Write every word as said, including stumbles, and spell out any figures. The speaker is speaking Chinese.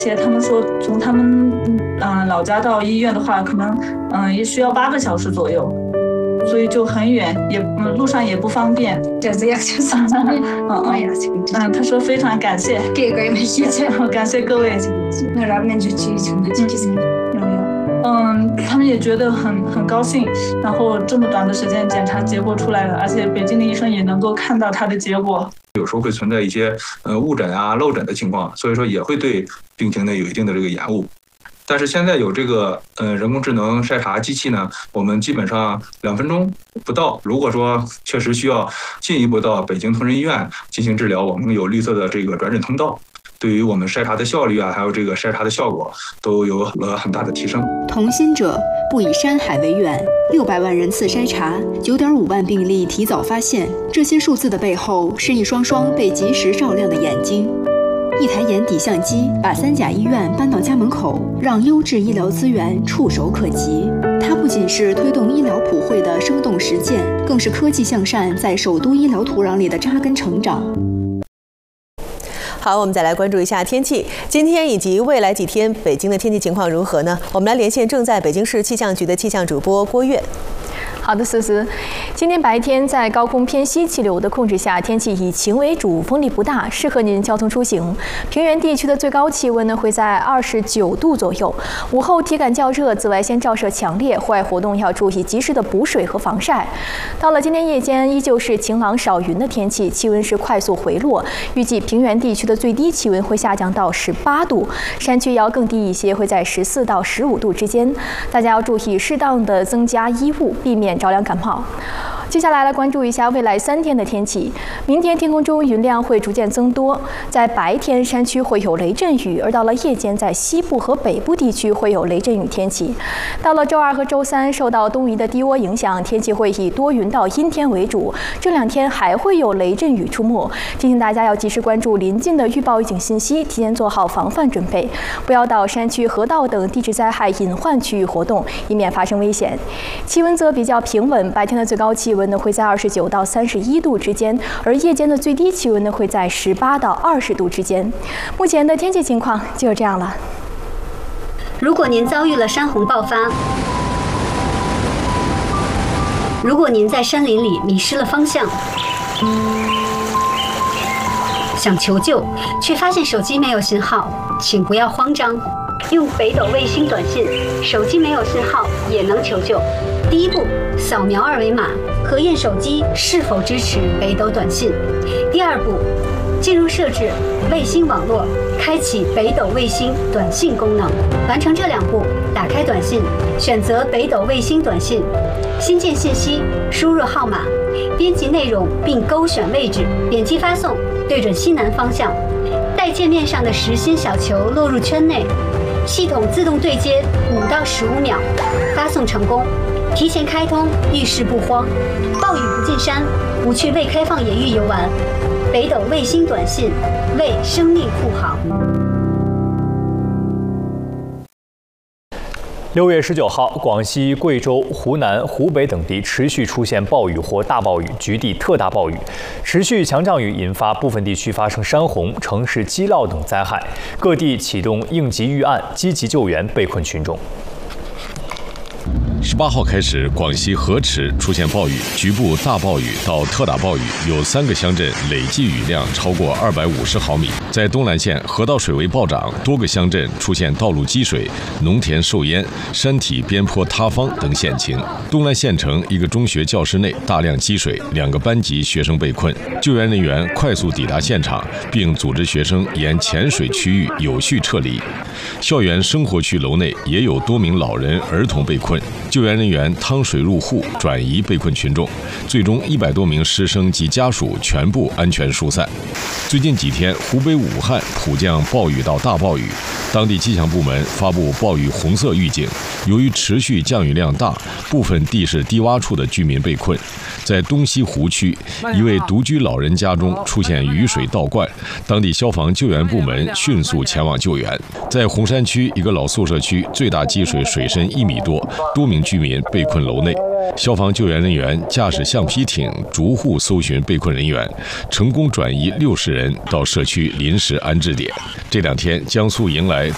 且他们说从他们嗯、呃、老家到医院的话，可能嗯、呃、也需要八个小时左右，所以就很远，也嗯路上也不方便。 这这样就是嗯嗯嗯，他说非常感谢， 这个也没意见， 感谢各位。 那咱们就去成的去成。 嗯，他们也觉得很很高兴，然后这么短的时间检查结果出来了，而且北京的医生也能够看到他的结果。 有时候会存在一些呃误诊啊、漏诊的情况，所以说也会对病情呢有一定的这个延误。但是现在有这个呃人工智能筛查机器呢，我们基本上两分钟不到。如果说确实需要进一步到北京同仁医院进行治疗，我们有绿色的这个转诊通道。对于我们筛查的效率啊，还有这个筛查的效果，都有了很大的提升。 同心者不以山海为远，六百万人次筛查，九点五万病例提早发现，这些数字的背后是一双双被及时照亮的眼睛。一台眼底相机把三甲医院搬到家门口，让优质医疗资源触手可及。它不仅是推动医疗普惠的生动实践，更是科技向善在首都医疗土壤里的扎根成长。 好，我们再来关注一下天气。今天以及未来几天，北京的天气情况如何呢？我们来连线正在北京市气象局的气象主播郭跃。 好的，思思，今天白天在高空偏西气流的控制下，天气以晴为主，风力不大，适合您交通出行。平原地区的最高气温呢会在二十九度左右。午后体感较热，紫外线照射强烈，户外活动要注意及时的补水和防晒。到了今天夜间，依旧是晴朗少云的天气，气温是快速回落。预计平原地区的最低气温会下降到十八度，山区要更低一些，会在十四到十五度之间。大家要注意适当的增加衣物，避免着凉感冒。接下来来关注一下未来三天的天气。明天天空中云量会逐渐增多，在白天山区会有雷阵雨，而到了夜间，在西部和北部地区会有雷阵雨天气。到了周二和周三，受到东移的低涡影响，天气会以多云到阴天为主。这两天还会有雷阵雨出没，提醒大家要及时关注临近的预报预警信息，提前做好防范准备，不要到山区、河道等地质灾害隐患区域活动，以免发生危险。气温则比较平稳，白天的最高气温呢会在二十九到三十一度之间，而夜间的最低气温呢会在十八到二十度之间。目前的天气情况就是这样了。 如果您遭遇了山洪爆发，如果您在山林里迷失了方向，想求救却发现手机没有信号，请不要慌张，用北斗卫星短信，手机没有信号也能求救。第一步，扫描二维码，核验手机是否支持北斗短信。第二步，进入设置卫星网络，开启北斗卫星短信功能。完成这两步，打开短信，选择北斗卫星短信，新建信息，输入号码，编辑内容并勾选位置，点击发送，对准西南方向。待界面上的实心小球落入圈内，系统自动对接五到十五秒，发送成功。提前开通，遇事不慌，暴雨不进山，不去未开放野域游玩。北斗卫星短信，为生命护航。 六月十九号，广西、贵州、湖南、湖北等地持续出现暴雨或大暴雨，局地特大暴雨。持续强降雨引发部分地区发生山洪、城市积涝等灾害，各地启动应急预案，积极救援被困群众。 十八号开始，广西河池出现暴雨，局部大暴雨到特大暴雨，有三个乡镇累计雨量超过二百五十毫米。在东兰县，河道水位暴涨，多个乡镇出现道路积水、农田受淹、山体边坡塌方等险情。东兰县城一个中学教室内大量积水，两个班级学生被困，救援人员快速抵达现场，并组织学生沿浅水区域有序撤离。校园生活区楼内也有多名老人、儿童被困。救援人员趟水入户，转移被困群众，最终一百多名师生及家属全部安全疏散。最近几天，湖北武汉普降暴雨到大暴雨，当地气象部门发布暴雨红色预警。由于持续降雨量大，部分地势低洼处的居民被困。在东西湖区，一位独居老人家中出现雨水倒灌，当地消防救援部门迅速前往救援。在红山区一个老宿舍区，最大积水水深一米多，多名居民被困楼内。消防救援人员驾驶橡皮艇逐户搜寻被困人员，成功转移六十人到社区临时安置点。这两天，江苏迎来